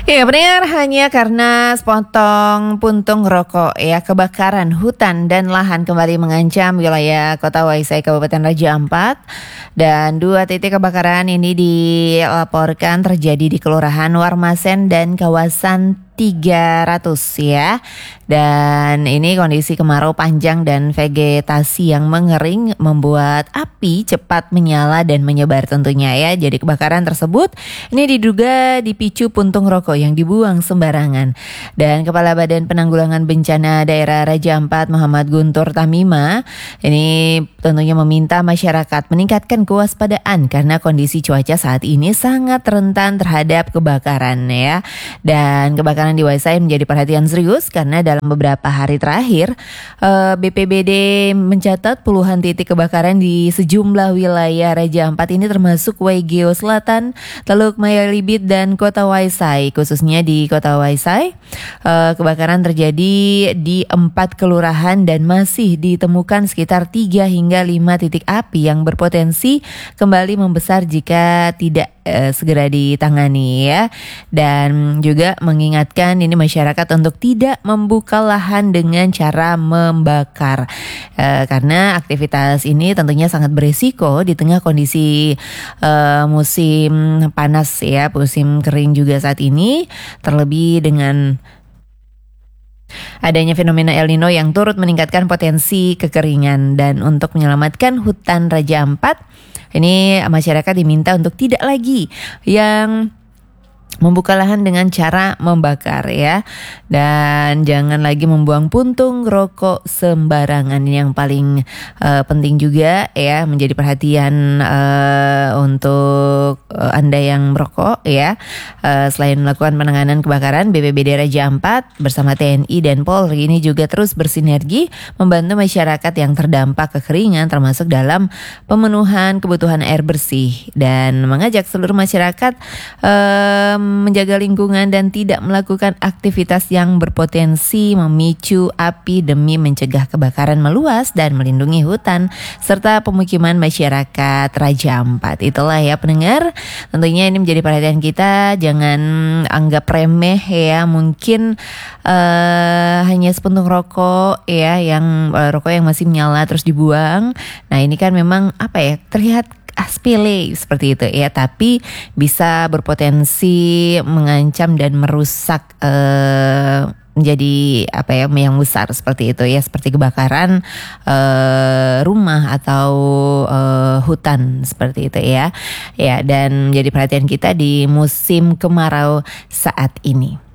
Ya, pendengar, hanya karena sepotong puntung rokok ya, kebakaran hutan dan lahan kembali mengancam wilayah Kota Waisai Kabupaten Raja Ampat. Dan 2 titik kebakaran ini dilaporkan terjadi di Kelurahan Warmasen dan kawasan 300 ya. Dan ini kondisi kemarau panjang dan vegetasi yang mengering membuat api cepat menyala dan menyebar tentunya ya. Jadi kebakaran tersebut ini diduga dipicu puntung rokok yang dibuang sembarangan. Dan Kepala Badan Penanggulangan Bencana Daerah Raja Ampat Muhammad Guntur Tamima ini tentunya meminta masyarakat meningkatkan kewaspadaan karena kondisi cuaca saat ini sangat rentan terhadap kebakaran ya. Dan kebakaran di Waisai menjadi perhatian serius karena dalam beberapa hari terakhir BPBD mencatat puluhan titik kebakaran di sejumlah wilayah Raja Ampat ini termasuk Waigeo Selatan, Teluk Mayalibit dan Kota Waisai. Khususnya di Kota Waisai kebakaran terjadi di 4 kelurahan dan masih ditemukan sekitar 3 hingga 5 titik api yang berpotensi kembali membesar jika tidak segera ditangani ya. Dan juga mengingatkan ini masyarakat untuk tidak membuka lahan dengan cara membakar karena aktivitas ini tentunya sangat berisiko di tengah kondisi musim panas ya, musim kering juga saat ini, terlebih dengan adanya fenomena El Nino yang turut meningkatkan potensi kekeringan. Dan untuk menyelamatkan hutan Raja Ampat, ini masyarakat diminta untuk tidak lagi yang membuka lahan dengan cara membakar ya. Dan jangan lagi membuang puntung rokok sembarangan. Ini yang paling penting juga ya, menjadi perhatian untuk Anda yang merokok ya. Selain melakukan penanganan kebakaran, BPBD Raja Ampat bersama TNI dan Polri ini juga terus bersinergi membantu masyarakat yang terdampak kekeringan, termasuk dalam pemenuhan kebutuhan air bersih, dan mengajak seluruh masyarakat menjaga lingkungan dan tidak melakukan aktivitas yang berpotensi memicu api demi mencegah kebakaran meluas dan melindungi hutan serta pemukiman masyarakat Raja Ampat. Itulah ya pendengar, tentunya ini menjadi perhatian kita, jangan anggap remeh ya, mungkin hanya sepuntung rokok ya, yang rokok yang masih menyala terus dibuang. Nah ini kan memang terlihat sepele seperti itu ya, tapi bisa berpotensi mengancam dan merusak menjadi yang besar seperti itu ya, seperti kebakaran rumah atau hutan seperti itu ya. Dan menjadi perhatian kita di musim kemarau saat ini.